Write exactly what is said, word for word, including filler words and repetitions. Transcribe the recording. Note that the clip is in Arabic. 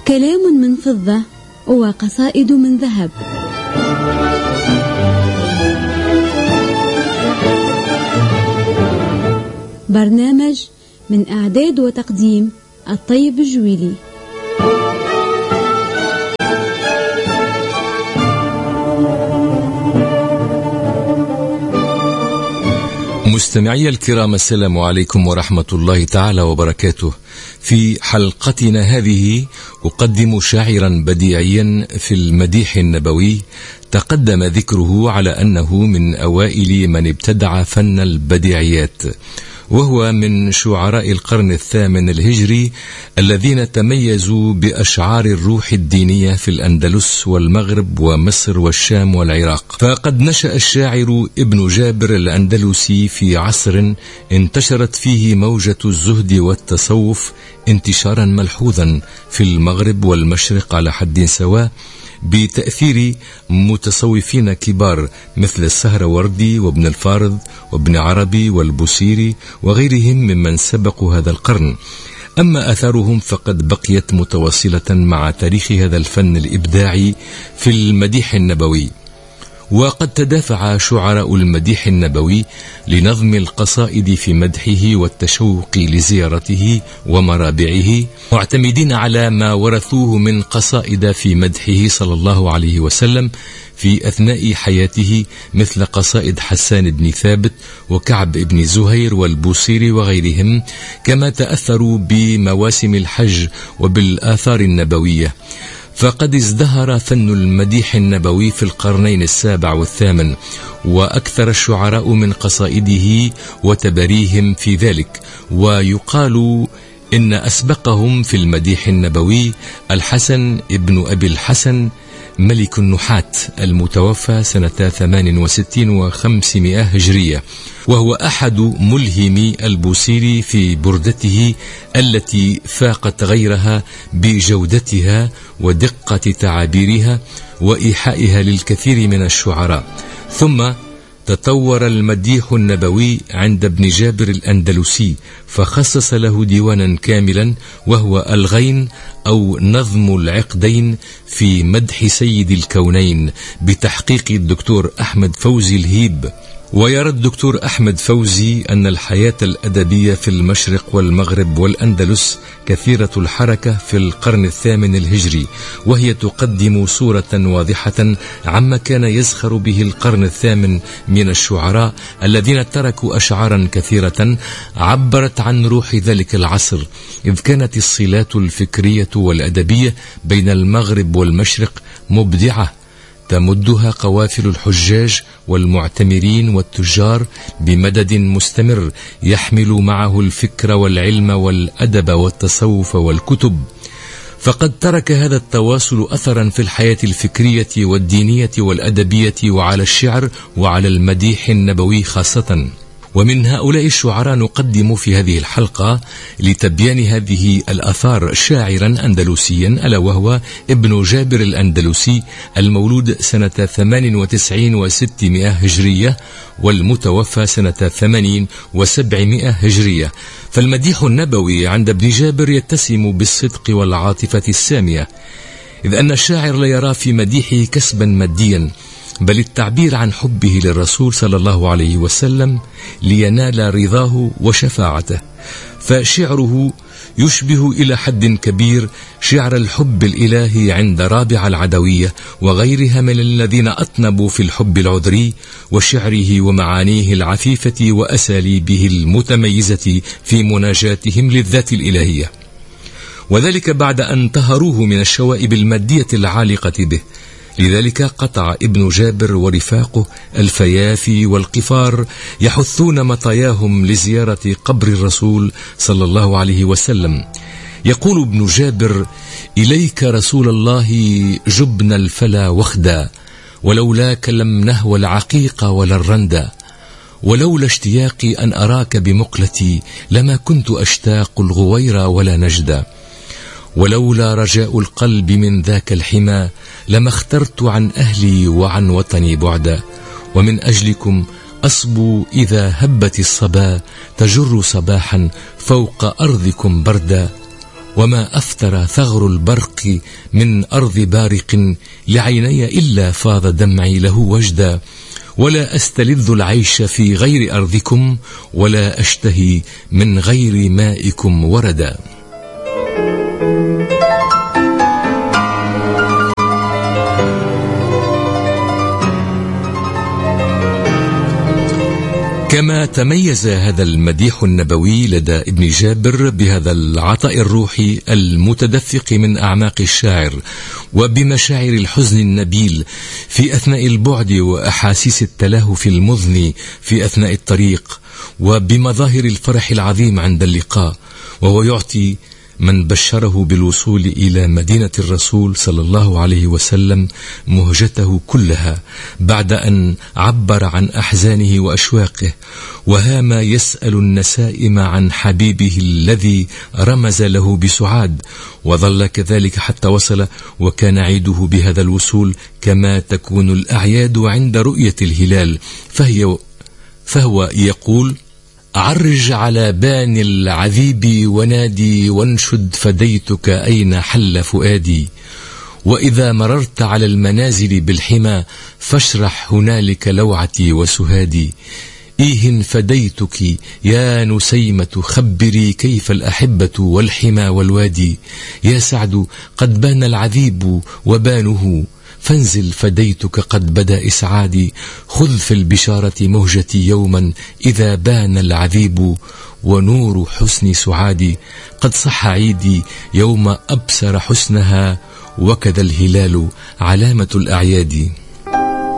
كلام من فضة وقصائد من ذهب. برنامج من إعداد وتقديم الطيب الجويلي. مستمعي الكرام، السلام عليكم ورحمة الله تعالى وبركاته. في حلقتنا هذه أقدم شاعرا بديعيا في المديح النبوي تقدم ذكره على أنه من أوائل من ابتدع فن البديعيات، وهو من شعراء القرن الثامن الهجري الذين تميزوا بأشعار الروح الدينية في الأندلس والمغرب ومصر والشام والعراق. فقد نشأ الشاعر ابن جابر الأندلسي في عصر انتشرت فيه موجة الزهد والتصوف انتشارا ملحوظا في المغرب والمشرق على حد سواء، بتأثير متصوفين كبار مثل السهروردي وابن الفارض وابن عربي والبوصيري وغيرهم ممن سبقوا هذا القرن. أما أثارهم فقد بقيت متواصلة مع تاريخ هذا الفن الإبداعي في المديح النبوي. وقد تدافع شعراء المديح النبوي لنظم القصائد في مدحه والتشوق لزيارته ومرابعه، معتمدين على ما ورثوه من قصائد في مدحه صلى الله عليه وسلم في أثناء حياته، مثل قصائد حسان بن ثابت وكعب بن زهير والبوصيري وغيرهم، كما تأثروا بمواسم الحج وبالآثار النبوية. فقد ازدهر فن المديح النبوي في القرنين السابع والثامن، وأكثر الشعراء من قصائده وتبريهم في ذلك. ويقال إن أسبقهم في المديح النبوي الحسن ابن أبي الحسن ملك النحات المتوفى سنة ثمان وستين وخمسمائة هجرية، وهو أحد ملهمي البوصيري في بردته التي فاقت غيرها بجودتها ودقة تعابيرها وإيحائها للكثير من الشعراء. ثم تطور المديح النبوي عند ابن جابر الأندلسي، فخصص له ديوانا كاملا وهو الغين أو نظم العقدين في مدح سيد الكونين بتحقيق الدكتور أحمد فوزي الهيب. ويرى الدكتور أحمد فوزي أن الحياة الأدبية في المشرق والمغرب والأندلس كثيرة الحركة في القرن الثامن الهجري، وهي تقدم صورة واضحة عما كان يزخر به القرن الثامن من الشعراء الذين تركوا أشعارا كثيرة عبرت عن روح ذلك العصر، إذ كانت الصلات الفكرية والأدبية بين المغرب والمشرق مبدعة، تمدها قوافل الحجاج والمعتمرين والتجار بمدد مستمر يحمل معه الفكر والعلم والأدب والتصوف والكتب. فقد ترك هذا التواصل أثرا في الحياة الفكرية والدينية والأدبية وعلى الشعر وعلى المديح النبوي خاصة. ومن هؤلاء الشعراء نقدم في هذه الحلقة لتبيان هذه الآثار شاعرا أندلسيا، ألا وهو ابن جابر الأندلسي المولود سنة ثمان وتسعين وستمائة هجرية والمتوفى سنة ثمانين وسبعمائة هجرية. فالمديح النبوي عند ابن جابر يتسم بالصدق والعاطفة السامية، إذ أن الشاعر لا يرى في مديحه كسبا ماديا، بل التعبير عن حبه للرسول صلى الله عليه وسلم لينال رضاه وشفاعته. فشعره يشبه إلى حد كبير شعر الحب الإلهي عند رابع العدوية وغيرها من الذين أطنبوا في الحب العذري وشعره ومعانيه العفيفة وأساليبه المتميزة في مناجاتهم للذات الإلهية، وذلك بعد أن طهروه من الشوائب المادية العالقة به. لذلك قطع ابن جابر ورفاقه الفيافي والقفار يحثون مطاياهم لزيارة قبر الرسول صلى الله عليه وسلم. يقول ابن جابر: إليك رسول الله جبنا الفلا وخدا، ولولاك لم نهوى العقيق ولا الرندا، ولولا اشتياقي أن أراك بمقلتي لما كنت أشتاق الغوير ولا نجدا، ولولا رجاء القلب من ذاك الحمى لما اخترت عن أهلي وعن وطني بعدا، ومن أجلكم أصبو إذا هبت الصبا تجر صباحا فوق أرضكم بردا، وما أفتر ثغر البرق من أرض بارق لعيني إلا فاض دمعي له وجدا، ولا أستلذ العيش في غير أرضكم، ولا أشتهي من غير مائكم وردا. كما تميز هذا المديح النبوي لدى ابن جابر بهذا العطاء الروحي المتدفق من أعماق الشاعر، وبمشاعر الحزن النبيل في أثناء البعد، وأحاسيس التلاهف المضني في أثناء الطريق، وبمظاهر الفرح العظيم عند اللقاء، وهو يعطي من بشره بالوصول إلى مدينة الرسول صلى الله عليه وسلم مهجته كلها، بعد أن عبر عن أحزانه وأشواقه، وهام يسأل النسائم عن حبيبه الذي رمز له بسعاد، وظل كذلك حتى وصل، وكان عيده بهذا الوصول كما تكون الأعياد عند رؤية الهلال، فهي فهو يقول: عرج على بان العذيب ونادي، وانشد فديتك أين حل فؤادي، وإذا مررت على المنازل بالحمى فاشرح هنالك لوعتي وسهادي. إيه فديتك يا نسيمة، خبري كيف الأحبة والحمى والوادي، يا سعد قد بان العذيب وبانه، فانزل فديتك قد بدا إسعادي، خذ في البشارة مهجتي يوما إذا بان العذيب ونور حسن سعادي، قد صح عيدي يوم أبصر حسنها، وكذا الهلال علامة الأعياد.